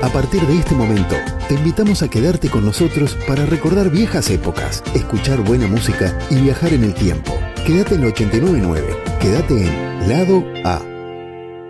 A partir de este momento, te invitamos a quedarte con nosotros para recordar viejas épocas, escuchar buena música y viajar en el tiempo. Quédate en 89.9. Quédate en Lado A.